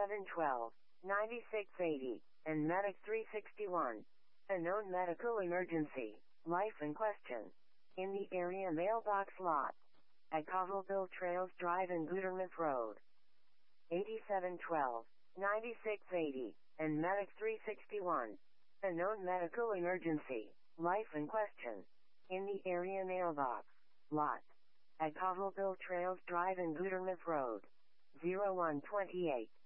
8712, 9680, and Medic 361. A known medical emergency, life in question. In the area mailbox lot. At Covellville Trails Drive and Gutermouth Road. 8712, 9680, and Medic 361. A known medical emergency, life in question. In the area mailbox lot. At Covellville Trails Drive and Gutermouth Road. 0128.